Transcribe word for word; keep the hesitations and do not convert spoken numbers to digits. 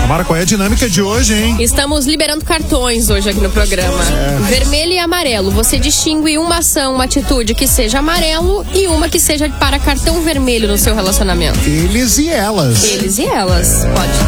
Samara, qual é a dinâmica de hoje, hein? Estamos liberando cartões hoje aqui no programa. É. Vermelho e amarelo. Você distingue uma ação, uma atitude que seja amarelo e uma que seja para cartão vermelho no seu relacionamento. Eles e elas. Eles e elas. Pode.